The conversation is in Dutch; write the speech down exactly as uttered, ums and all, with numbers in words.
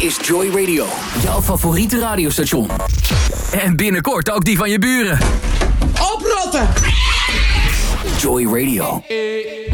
is Joy Radio, jouw favoriete radiostation. En binnenkort ook die van je buren. Oprotten! Joy Radio.